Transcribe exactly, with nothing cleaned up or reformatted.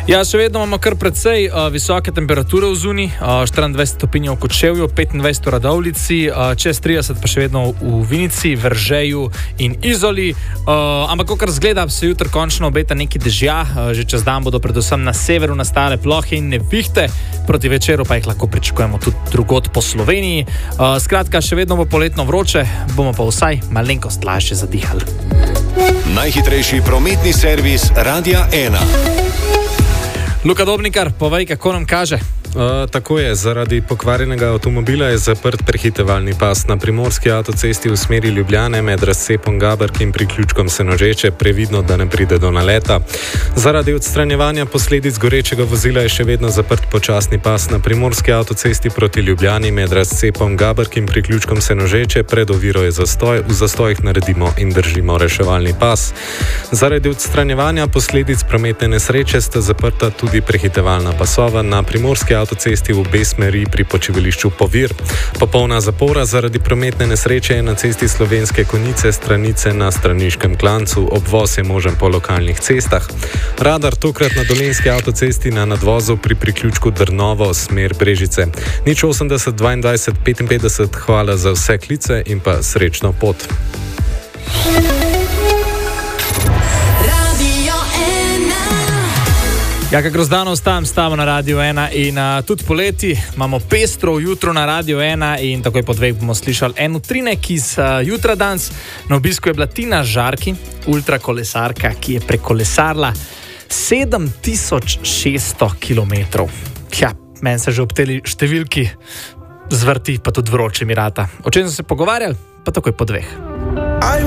Ja, še vedno imamo kar precej uh, visoke temperature v zuni, uh, štiriindvajset stopinj v Kočevju, petindvajset v Radovljici, uh, čez trideset pa še vedno v Vinici, Veržeju in Izoli. Uh, ampak, kakor zgleda, se jutri končno obeta neki dežja, uh, že čez dan bodo predvsem na severu nastale plohe in nevihte, proti večeru pa jih lahko pričakujemo tudi drugod po Sloveniji. Uh, skratka, še vedno bo poletno vroče, bomo pa vsaj malenkost lažje zadihali. Najhitrejši prometni servis Radia ena. Luka Dobnikar, povej, kako nam kaže. Uh, tako je, zaradi pokvarjenega avtomobila je zaprt prehitevalni pas na primorski avtocesti v smeri Ljubljane med razcepom Gaberk in priključkom Senožeče, previdno, da ne pride do naleta. Zaradi odstranjevanja posledic gorečega vozila je še vedno zaprt počasni pas na primorski avtocesti proti Ljubljani med razcepom Gaberk in priključkom Senožeče, pred oviro je zastoj, v zastojih naredimo in držimo reševalni pas. Zaradi odstranjevanja posledic prometne nesreče sta zaprta tudi prehitevalna pasova na primorski avtocesti v obe smeri pri počivališču Povir. Popolna zapora zaradi prometne nesreče je na cesti Slovenske Konjice, Stranice na Straniškem klancu. Obvoz je možen po lokalnih cestah. Radar tokrat na Dolenjski avtocesti na nadvozu pri priključku Drnovo, smer Brežice. Nič osemdeset dvaindvajset petinpetdeset, hvala za vse klice in pa srečno pot. Ja, kako grozdano ostajam, stavo na Radio ena in uh, tudi poleti imamo pestro jutro na Radio ena in takoj po dveh bomo slišali en utrinek iz uh, jutra danes. Na obisku je bila Tina Žarki, ultrakolesarka, ki je prekolesarila sedem tisoč šeststo kilometrov. Ja, meni se že ob tej številki zvrti, pa tudi vroče mi rata. O čem smo se pogovarjali? Pa takoj po dveh.